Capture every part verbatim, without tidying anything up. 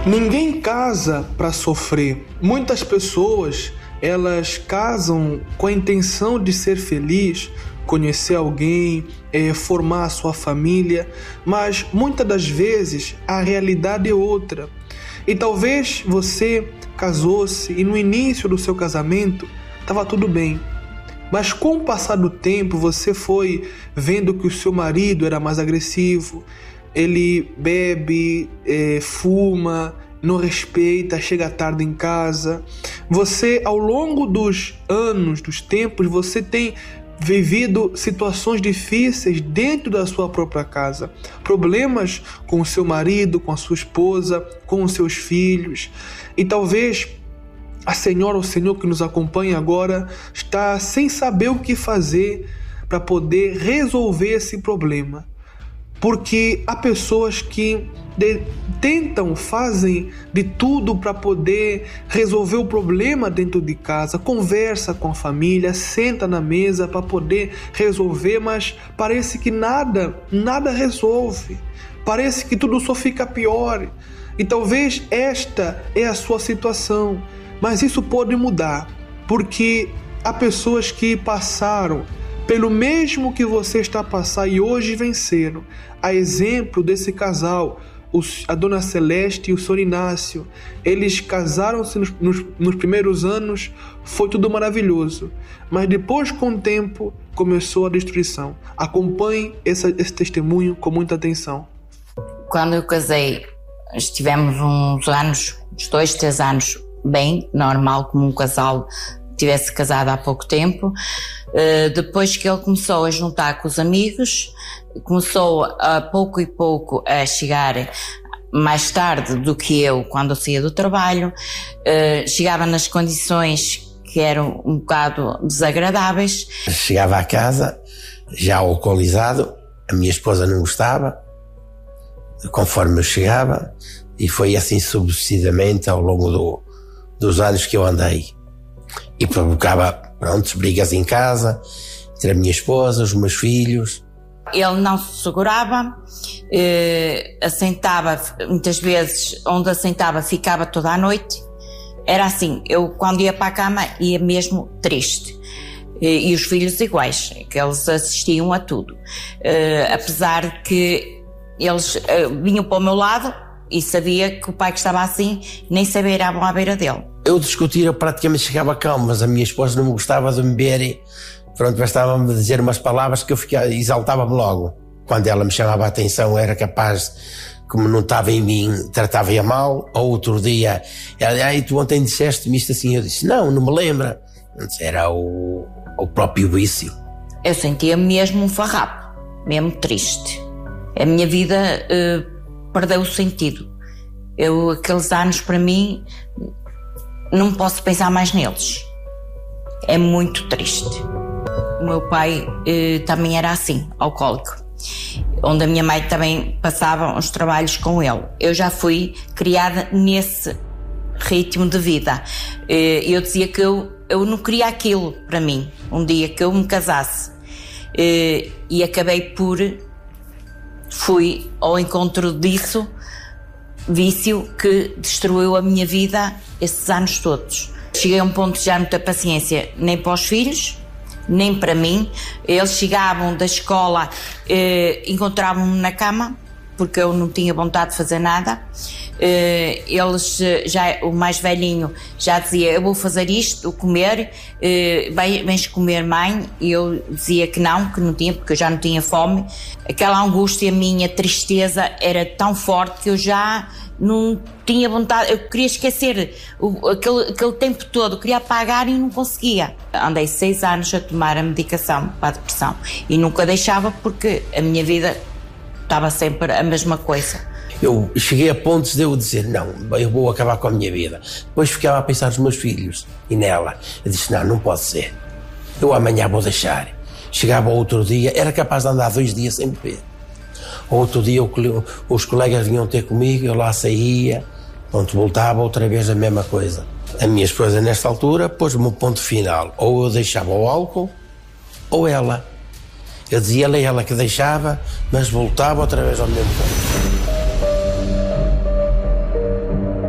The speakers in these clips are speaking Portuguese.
Ninguém casa para sofrer. Muitas pessoas, elas casam com a intenção de ser feliz, conhecer alguém, é, formar a sua família, mas muitas das vezes a realidade é outra. E talvez você casou-se e no início do seu casamento estava tudo bem. Mas com o passar do tempo você foi vendo que o seu marido era mais agressivo, ele bebe, é, fuma, não respeita, chega tarde em casa. Você, ao longo dos anos, dos tempos, você tem vivido situações difíceis dentro da sua própria casa. Problemas com o seu marido, com a sua esposa, com os seus filhos. E talvez a senhora ou o senhor que nos acompanha agora está sem saber o que fazer para poder resolver esse problema. Porque há pessoas que de, tentam, fazem de tudo para poder resolver o problema dentro de casa, conversa com a família, senta na mesa para poder resolver, mas parece que nada, nada resolve. Parece que tudo só fica pior. E talvez esta é a sua situação, mas isso pode mudar, porque há pessoas que passaram pelo mesmo que você está a passar e hoje venceram. A exemplo desse casal, a Dona Celeste e o senhor Inácio, eles casaram-se nos, nos, nos primeiros anos, foi tudo maravilhoso, mas depois, com o tempo, começou a destruição. Acompanhe esse, esse testemunho com muita atenção. Quando eu casei, estivemos uns anos, uns dois, três anos, bem normal, como um casal tivesse casado há pouco tempo. Uh, depois que ele começou a juntar com os amigos, começou a pouco e pouco a chegar mais tarde do que eu quando eu saía do trabalho, uh, chegava nas condições que eram um bocado desagradáveis. Chegava à casa já alcoolizado, a minha esposa não gostava, conforme eu chegava, e foi assim sucessivamente ao longo do, dos anos que eu andei. E provocava, pronto, brigas em casa, entre a minha esposa, os meus filhos. Ele não se segurava, eh, assentava, muitas vezes, onde assentava ficava toda a noite. Era assim, eu quando ia para a cama ia mesmo triste. E, e os filhos iguais, que eles assistiam a tudo. Eh, apesar de que eles eh, vinham para o meu lado e sabia que o pai que estava assim, nem sabia ir à beira dele. Eu discutir, eu praticamente chegava calmo, mas a minha esposa não me gostava de me ver e, pronto, bastava-me dizer umas palavras que eu ficava, exaltava-me logo. Quando ela me chamava a atenção, era capaz, como não estava em mim, tratava-a mal. Ou outro dia, ela, ai, tu ontem disseste-me isto assim, eu disse, não, não me lembra. Era o, o próprio vício. Eu sentia mesmo um farrapo, mesmo triste. A minha vida uh, perdeu o sentido. Eu, aqueles anos para mim, não posso pensar mais neles. É muito triste. O meu pai eh, também era assim, alcoólico, onde a minha mãe também passava uns trabalhos com ele. Eu já fui criada nesse ritmo de vida. Eh, eu dizia que eu, eu não queria aquilo para mim, um dia que eu me casasse. Eh, e acabei por... Fui ao encontro disso, vício que destruiu a minha vida esses anos todos. Cheguei a um ponto de já não ter paciência nem para os filhos, nem para mim. Eles chegavam da escola, eh, encontravam-me na cama, porque eu não tinha vontade de fazer nada. Eh, eles, já, o mais velhinho já dizia, eu vou fazer isto, comer, eh, vens comer, mãe? E eu dizia que não, que não tinha, porque eu já não tinha fome. Aquela angústia minha, tristeza, era tão forte que eu já não tinha vontade, eu queria esquecer o, aquele, aquele tempo todo, eu queria apagar e não conseguia. Andei seis anos a tomar a medicação para a depressão e nunca deixava, porque a minha vida estava sempre a mesma coisa. Eu cheguei a pontos de eu dizer, não, eu vou acabar com a minha vida. Depois ficava a pensar nos meus filhos e nela. Eu disse, não, não pode ser. Eu amanhã vou deixar. Chegava outro dia, era capaz de andar dois dias sem beber. Outro dia os colegas vinham ter comigo, eu lá saía, pronto, voltava outra vez a mesma coisa. A minha esposa, nesta altura, pôs-me um ponto final. Ou eu deixava o álcool, ou ela. Eu dizia-lhe a ela que deixava, mas voltava outra vez ao mesmo ponto.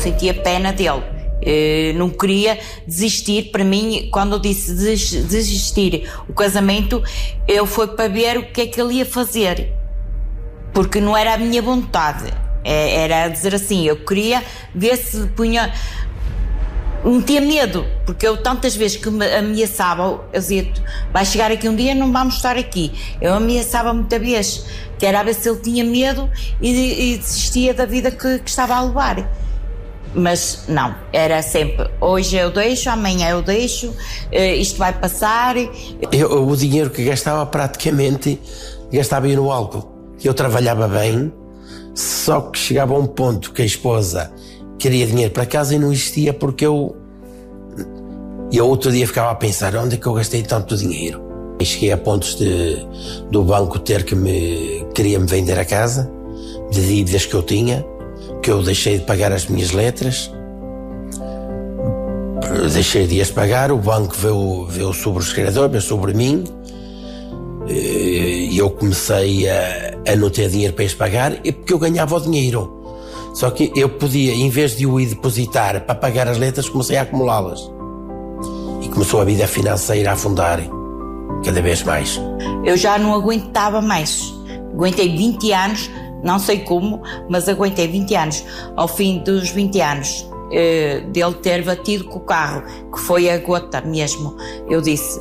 sentia pena dele. Eu não queria desistir. Para mim, quando eu disse desistir o casamento, eu fui para ver o que é que ele ia fazer, porque não era a minha vontade, era dizer assim, eu queria ver se punha, não tinha medo, porque eu tantas vezes que me ameaçava, eu dizia, vai chegar aqui um dia, não vamos estar aqui. Eu ameaçava muita vez, que era a ver se ele tinha medo e, e desistia da vida que, que estava a levar. Mas não, era sempre, hoje eu deixo, amanhã eu deixo, isto vai passar. Eu, o dinheiro que gastava praticamente gastava aí no álcool. Eu trabalhava bem, só que chegava a um ponto que a esposa queria dinheiro para casa e não existia, porque eu eu outro dia ficava a pensar, onde é que eu gastei tanto dinheiro? E cheguei a pontos de, do banco ter que me queria me vender a casa, de dívidas que eu tinha, que eu deixei de pagar as minhas letras, deixei de as pagar, o banco veio, veio sobre o escredor, veio sobre mim, e eu comecei a, a não ter dinheiro para as pagar, e porque eu ganhava o dinheiro. Só que eu podia, em vez de o ir depositar para pagar as letras, comecei a acumulá-las. E começou a vida financeira a afundar cada vez mais. Eu já não aguentava mais. Aguentei vinte anos, não sei como, mas aguentei vinte anos. Ao fim dos vinte anos, eh, dele ter batido com o carro, que foi a gota mesmo, eu disse,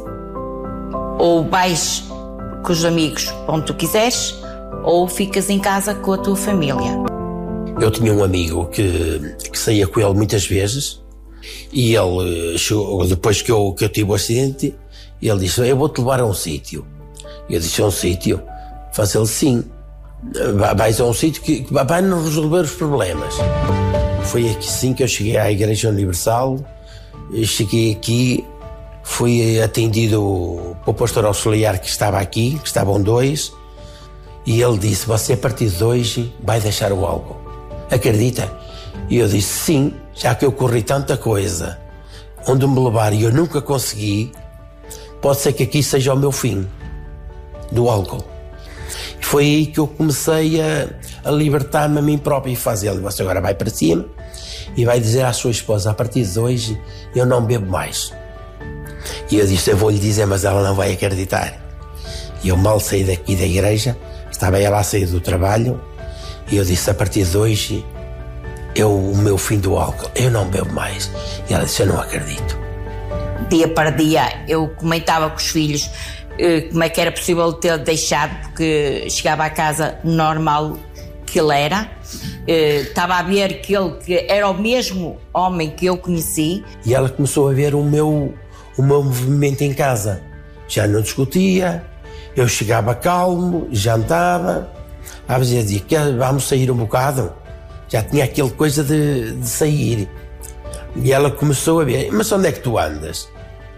ou vais com os amigos onde tu quiseres, ou ficas em casa com a tua família. Eu tinha um amigo que, que saía com ele muitas vezes, e ele, depois que eu, que eu tive o acidente, ele disse, eu vou-te levar a um sítio. Eu disse, a um sítio? Faz ele, sim. Vais a um sítio que, que vai-nos resolver os problemas. Foi assim que eu cheguei à Igreja Universal. Cheguei aqui, fui atendido pelo pastor auxiliar que estava aqui, que estavam dois, e ele disse, você a partir de hoje vai deixar o álcool. Acredita? E eu disse, sim, já que eu corri tanta coisa, onde me levar e eu nunca consegui, pode ser que aqui seja o meu fim do álcool. E foi aí que eu comecei a, a libertar-me a mim próprio e fazer. Você agora vai para cima e vai dizer à sua esposa, a partir de hoje eu não bebo mais. E eu disse, eu vou lhe dizer, mas ela não vai acreditar. E eu mal saí daqui da igreja, estava ela a sair do trabalho, e eu disse, a partir de hoje eu, o meu fim do álcool, eu não bebo mais. E ela disse, eu não acredito. Dia para dia eu comentava com os filhos como é que era possível ter deixado, porque chegava à casa normal que ele era, estava a ver que ele que era o mesmo homem que eu conheci. E ela começou a ver o meu, o meu movimento em casa. Já não discutia, eu chegava calmo, jantava, às vezes dizia, vamos sair um bocado. Já tinha aquela coisa de, de sair. E ela começou a ver, mas onde é que tu andas?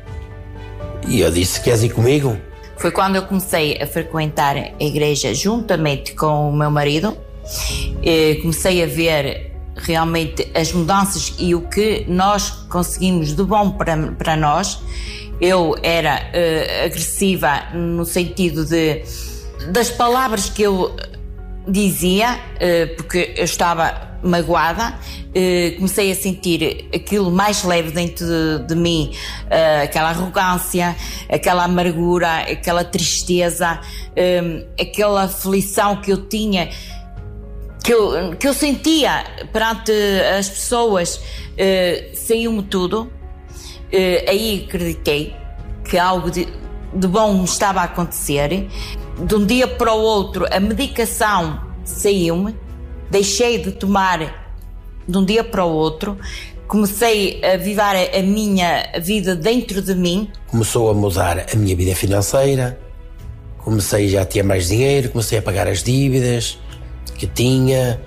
E eu disse, queres ir comigo? Foi quando eu comecei a frequentar a igreja juntamente com o meu marido. Comecei a ver realmente as mudanças e o que nós conseguimos de bom para, para nós. Eu era uh, agressiva no sentido de, das palavras que eu dizia, uh, porque eu estava magoada, uh, comecei a sentir aquilo mais leve dentro de, de mim, uh, aquela arrogância, aquela amargura, aquela tristeza, um, aquela aflição que eu tinha, que eu, que eu sentia perante as pessoas, uh, saiu-me tudo. Uh, aí acreditei que algo de, de bom me estava a acontecer. De um dia para o outro a medicação saiu-me, deixei de tomar de um dia para o outro, comecei a viver a, a minha vida dentro de mim. Começou a mudar a minha vida financeira, comecei já a ter mais dinheiro, comecei a pagar as dívidas que tinha,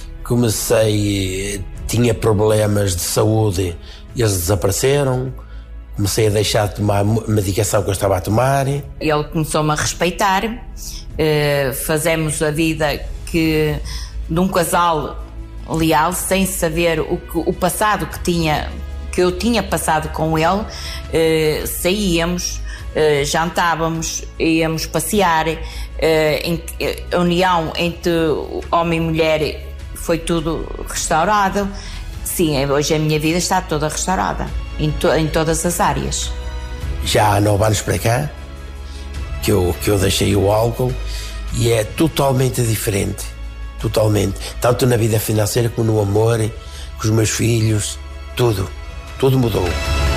comecei, tinha problemas de saúde, eles desapareceram, comecei a deixar de tomar a medicação que eu estava a tomar. Ele começou-me a respeitar, uh, fazemos a vida que de um casal leal, sem saber o, que, o passado que, tinha, que eu tinha passado com ele. Uh, saíamos, uh, jantávamos, íamos passear, uh, em, a união entre homem e mulher foi tudo restaurado. sim, hoje a minha vida está toda restaurada, em, to, em todas as áreas. Já há nove anos para cá que eu, que eu deixei o álcool e é totalmente diferente, totalmente, tanto na vida financeira como no amor, com os meus filhos, tudo, tudo mudou.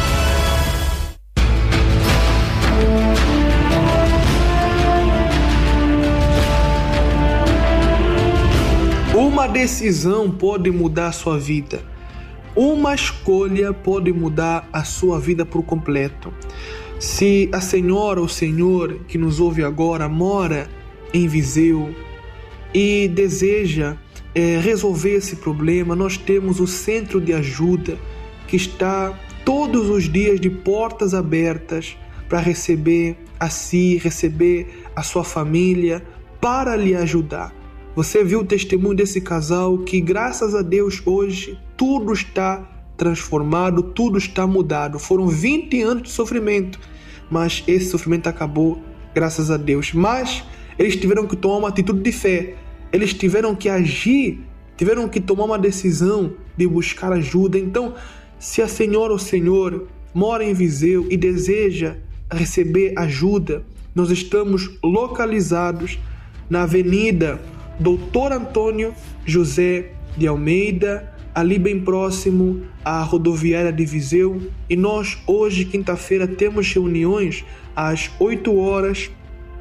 Uma decisão pode mudar a sua vida. Uma escolha pode mudar a sua vida por completo. Se a senhora ou o senhor que nos ouve agora mora em Viseu e deseja é, resolver esse problema, nós temos o Centro de Ajuda que está todos os dias de portas abertas para receber a si, receber a sua família, para lhe ajudar. Você viu o testemunho desse casal que, graças a Deus, hoje tudo está transformado, tudo está mudado. Foram vinte anos de sofrimento, mas esse sofrimento acabou, graças a Deus. Mas eles tiveram que tomar uma atitude de fé. Eles tiveram que agir, tiveram que tomar uma decisão de buscar ajuda. Então, se a senhora ou o senhor mora em Viseu e deseja receber ajuda, nós estamos localizados na Avenida Doutor Antônio José de Almeida, ali bem próximo à rodoviária de Viseu. E nós hoje, quinta-feira, temos reuniões às oito horas,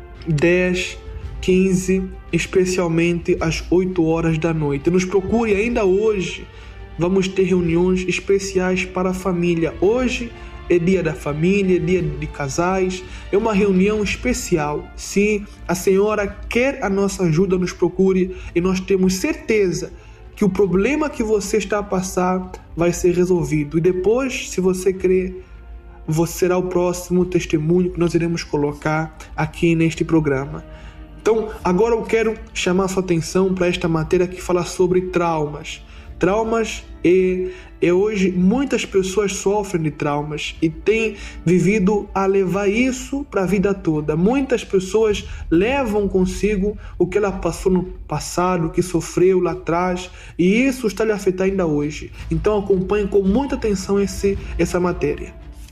dez, quinze, especialmente às oito horas da noite. Nos procure ainda hoje, vamos ter reuniões especiais para a família. Hoje é dia da família, é dia de casais, é uma reunião especial. Se a senhora quer a nossa ajuda, nos procure e nós temos certeza que o problema que você está a passar vai ser resolvido. E depois, se você crer, você será o próximo testemunho que nós iremos colocar aqui neste programa. Então, agora eu quero chamar a sua atenção para esta matéria que fala sobre traumas. Traumas e, e hoje muitas pessoas sofrem de traumas e têm vivido a levar isso para a vida toda. Muitas pessoas levam consigo o que ela passou no passado, o que sofreu lá atrás, e isso está lhe afetando ainda hoje. Então acompanhe com muita atenção esse, essa matéria.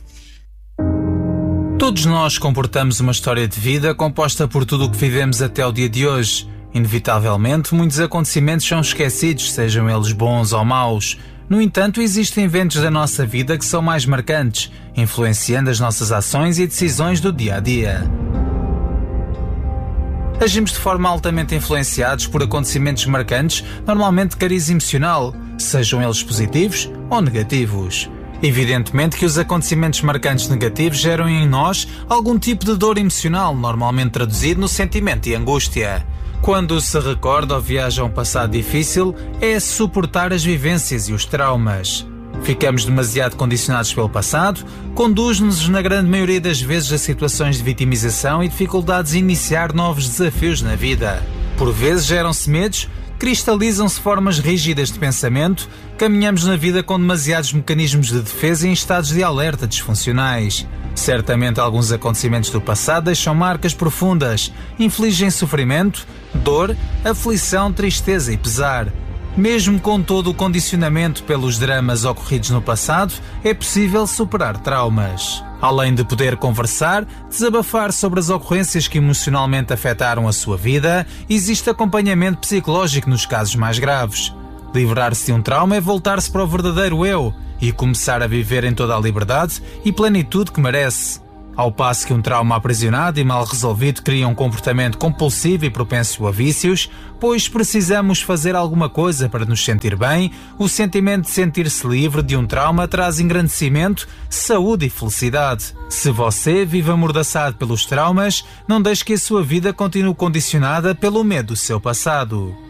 Todos nós comportamos uma história de vida composta por tudo o que vivemos até o dia de hoje. Inevitavelmente, muitos acontecimentos são esquecidos, sejam eles bons ou maus. No entanto, existem eventos da nossa vida que são mais marcantes, influenciando as nossas ações e decisões do dia a dia. Agimos de forma altamente influenciados por acontecimentos marcantes, normalmente de cariz emocional, sejam eles positivos ou negativos. Evidentemente que os acontecimentos marcantes negativos geram em nós algum tipo de dor emocional, normalmente traduzido no sentimento e angústia. Quando se recorda ou viaja a um passado difícil, é suportar as vivências e os traumas. Ficamos demasiado condicionados pelo passado, conduz-nos na grande maioria das vezes a situações de vitimização e dificuldades em iniciar novos desafios na vida. Por vezes geram-se medos, cristalizam-se formas rígidas de pensamento, caminhamos na vida com demasiados mecanismos de defesa e em estados de alerta disfuncionais. Certamente alguns acontecimentos do passado deixam marcas profundas, infligem sofrimento, dor, aflição, tristeza e pesar. Mesmo com todo o condicionamento pelos dramas ocorridos no passado, é possível superar traumas. Além de poder conversar, desabafar sobre as ocorrências que emocionalmente afetaram a sua vida, existe acompanhamento psicológico nos casos mais graves. Livrar-se de um trauma é voltar-se para o verdadeiro eu e começar a viver em toda a liberdade e plenitude que merece. Ao passo que um trauma aprisionado e mal resolvido cria um comportamento compulsivo e propenso a vícios, pois precisamos fazer alguma coisa para nos sentir bem, o sentimento de sentir-se livre de um trauma traz engrandecimento, saúde e felicidade. Se você vive amordaçado pelos traumas, não deixe que a sua vida continue condicionada pelo medo do seu passado.